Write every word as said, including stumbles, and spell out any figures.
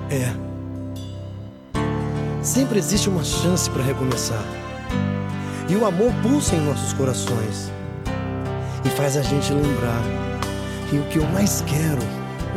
É. Sempre existe uma chance para recomeçar. E o amor pulsa em nossos corações e faz a gente lembrar. E o que eu mais quero